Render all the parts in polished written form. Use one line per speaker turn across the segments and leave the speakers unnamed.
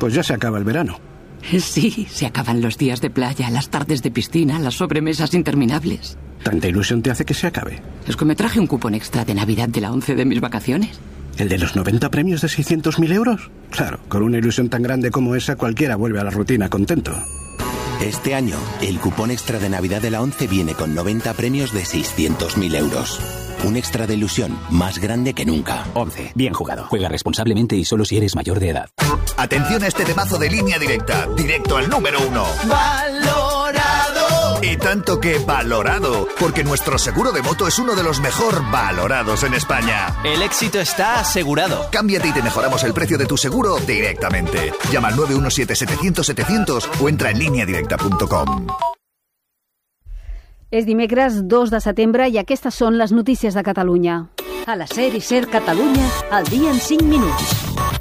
Pues ya se acaba el verano.
Sí, se acaban los días de playa, las tardes de piscina, las sobremesas interminables.
¿Tanta ilusión te hace que se acabe?
Es que me traje un cupón extra de Navidad de la 11 de mis vacaciones.
¿El de los 90 premios de 600.000 euros? Claro, con una ilusión tan grande como esa, cualquiera vuelve a la rutina contento.
Este año, el cupón extra de Navidad de la 11 viene con 90 premios de 600.000 euros. Un extra de ilusión más grande que nunca.
11. Bien jugado. Juega responsablemente y solo si eres mayor de edad.
Atención a este temazo de Línea Directa. Directo al número 1. ¡Valorado! Y tanto que valorado, porque nuestro seguro de moto es uno de los mejor valorados en España.
El éxito está asegurado.
Cámbiate y te mejoramos el precio de tu seguro directamente. Llama al 917-700-700 o entra en lineadirecta.com.
És dimecres 2 de setembre i aquestes són les notícies de Catalunya.
A la SER i SER Catalunya, al dia en 5 minuts.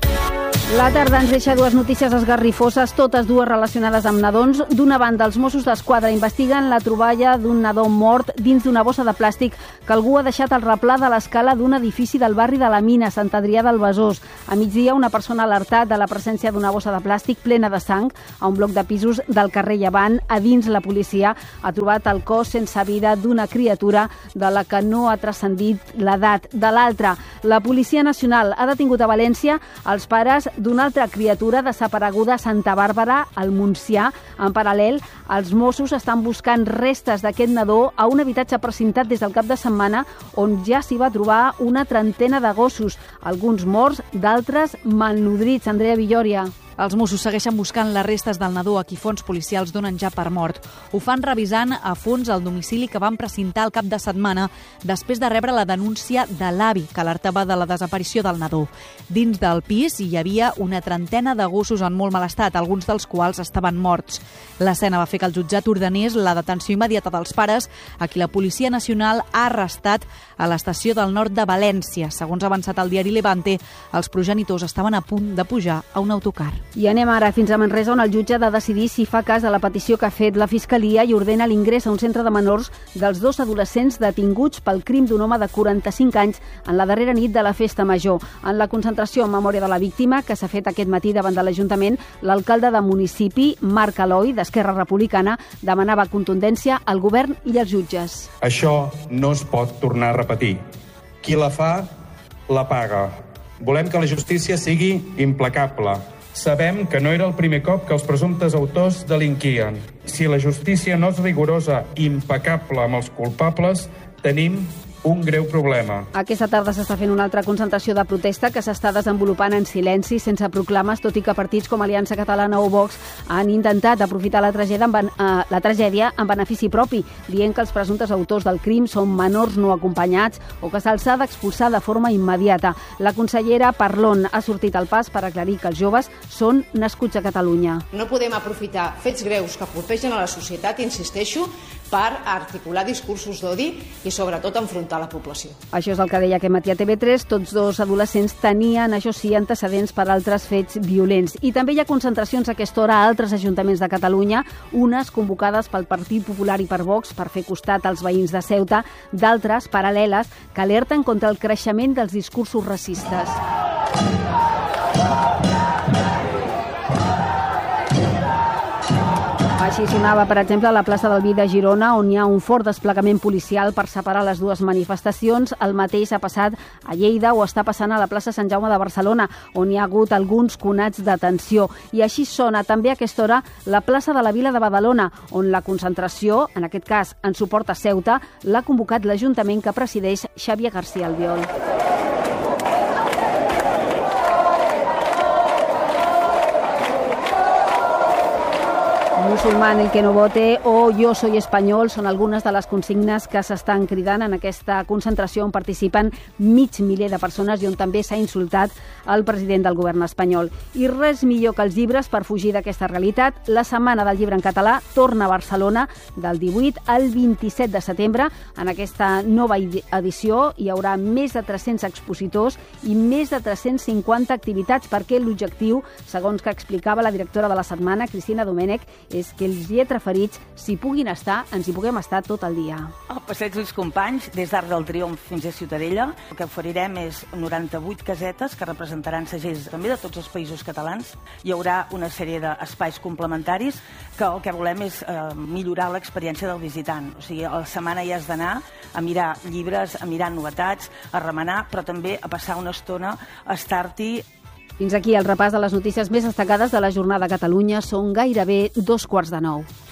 La tarda ens deixa dues notícies esgarrifoses, totes dues relacionades amb nadons. D'una banda, els Mossos d'Esquadra investiguen la troballa d'un nadó mort dins d'una bossa de plàstic que algú ha deixat al replà de l'escala d'un edifici del barri de la Mina, Sant Adrià del Besòs. A migdia, una persona ha alertat de la presència d'una bossa de plàstic plena de sang a un bloc de pisos del carrer Llevant. A dins, la policia ha trobat el cos sense vida d'una criatura de la que no ha transcendit l'edat. De l'altra, la Policia Nacional ha detingut a València els pares d'una altra criatura desapareguda a Santa Bàrbara, al Montsià. En paral·lel, els Mossos estan buscant restes d'aquest nadó a un habitatge precintat des del cap de setmana on ja s'hi va trobar una trentena de gossos, alguns morts, d'altres malnodrits. Andrea Villòria.
Els Mossos segueixen buscant les restes del nadó a qui fonts policials donen ja per mort. Ho fan revisant a fons el domicili que van precintar el cap de setmana després de rebre la denúncia de l'avi que alertava de la desaparició del nadó. Dins del pis hi havia una trentena de gossos en molt mal estat, alguns dels quals estaven morts. L'escena va fer que el jutjat ordenés la detenció immediata dels pares, a qui la Policia Nacional ha arrestat a l'estació del nord de València. Segons ha avançat el diari Levante, els progenitors estaven a punt de pujar a un autocar.
I anem ara fins a Manresa, on el jutge ha de decidir si fa cas de la petició que ha fet la Fiscalia i ordena l'ingrés a un centre de menors dels 2 adolescents detinguts pel crim d'un home de 45 anys en la darrera nit de la festa major. En la concentració en memòria de la víctima, que s'ha fet aquest matí davant de l'Ajuntament, l'alcalde de municipi, Marc Aloi, d'Esquerra Republicana, demanava contundència al govern i als jutges.
Això no es pot tornar a repetir. Qui la fa, la paga. Volem que la justícia sigui implacable. Sabem que no era el primer cop que els presumptes autors delinquien. Si la justícia no és rigorosa i impecable amb els culpables, tenim un greu problema.
Aquesta tarda s'està fent una altra concentració de protesta que s'està desenvolupant en silenci, sense proclames, tot i que partits com Aliança Catalana o Vox han intentat aprofitar la tragèdia en benefici propi, dient que els presumptes autors del crim són menors no acompanyats o que se'ls ha d'expulsar de forma immediata. La consellera Parlon ha sortit al pas per aclarir que els joves són nascuts a Catalunya.
No podem aprofitar fets greus que colpegen a la societat, insisteixo, per articular discursos d'odi i sobretot enfrontar la població.
Això és el que deia aquest matí a TV3. Tots dos adolescents tenien, això sí, antecedents per altres fets violents. I també hi ha concentracions a aquesta hora a altres ajuntaments de Catalunya, unes convocades pel Partit Popular i per Vox per fer costat als veïns de Ceuta, d'altres paral·leles que alerten contra el creixement dels discursos racistes. Així sonava, per exemple, a la plaça del Vi de Girona, on hi ha un fort desplegament policial per separar les dues manifestacions. El mateix ha passat a Lleida o està passant a la plaça Sant Jaume de Barcelona, on hi ha hagut alguns conats d'atenció. I així sona també a aquesta hora la plaça de la Vila de Badalona, on la concentració, en aquest cas en suport a Ceuta, l'ha convocat l'Ajuntament que presideix Xavier García Albiol. Musulmán el que no vote o Yo soy espanyol són algunes de les consignes que s'estan cridant en aquesta concentració on participen mig miler de persones i on també s'ha insultat el president del govern espanyol. I res millor que els llibres per fugir d'aquesta realitat. La Setmana del Llibre en Català torna a Barcelona del 18 al 27 de setembre. En aquesta nova edició hi haurà més de 300 expositors i més de 350 activitats perquè l'objectiu, segons que explicava la directora de la setmana, Cristina Domènech, és que els hi he preferits s'hi puguin estar, ens hi puguem estar tot el dia.
Al Passeig dels Companys, des d'Arc del Triomf fins a Ciutadella, el que oferirem és 98 casetes que representaran segells també de tots els països catalans. Hi haurà una sèrie d'espais complementaris que el que volem és millorar l'experiència del visitant. O sigui, a la setmana ja has d'anar a mirar llibres, a mirar novetats, a remenar, però també a passar una estona a estar-t'hi.
Fins aquí el repàs de les notícies més destacades de la jornada a Catalunya. Són gairebé 9:15.